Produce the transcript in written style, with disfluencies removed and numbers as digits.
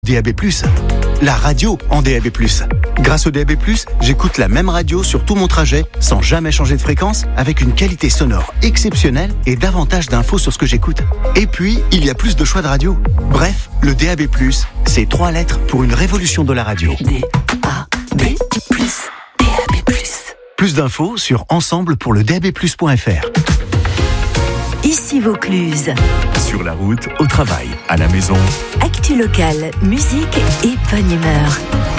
DAB+, la radio en DAB+. Grâce au DAB+, j'écoute la même radio sur tout mon trajet, sans jamais changer de fréquence, avec une qualité sonore exceptionnelle et davantage d'infos sur ce que j'écoute. Et puis, il y a plus de choix de radio. Bref, le DAB+, c'est 3 lettres pour une révolution de la radio. DAB+, DAB+. Plus d'infos sur ensemble-pour-le-DAB+.fr. Ici Vaucluse. Sur la route, au travail, à la maison. Actu locale, musique et bonne humeur.